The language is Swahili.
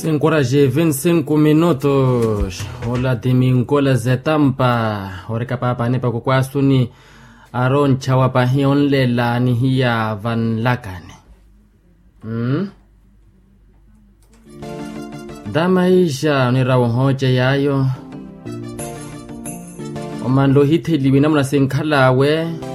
Encoraje 25 minutos. Hola Timincola Zetampa. Oreka papa nepa kukwasuni aron chawapa hion lela ni hiya van lakane. Damaisha ni rawo hoje yayo. Omando hithili winamna senkhala we.